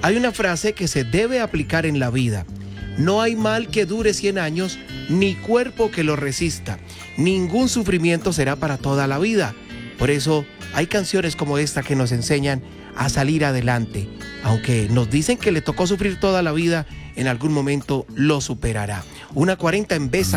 Hay una frase que se debe aplicar en la vida. No hay mal que dure 100 años, ni cuerpo que lo resista. Ningún sufrimiento será para toda la vida. Por eso hay canciones como esta que nos enseñan a salir adelante. Aunque nos dicen que le tocó sufrir toda la vida, en algún momento lo superará. 1:40 en Besa.